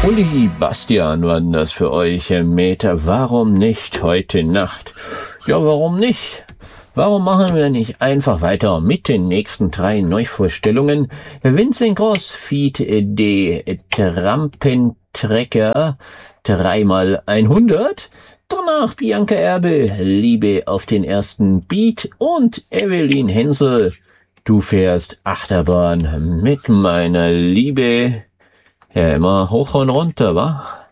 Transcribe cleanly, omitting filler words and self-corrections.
Uli, Bastian waren das für euch, Meter. Warum nicht heute Nacht? Ja, warum nicht? Warum machen wir nicht einfach weiter mit den nächsten 3 Neuvorstellungen? Vincent Gross feat. De Trampentrecker 3x100. Danach Bianca Erbe, Liebe auf den ersten Beat und Evelyn Hensel, du fährst Achterbahn mit meiner Liebe. Ja, immer hoch und runter, wa?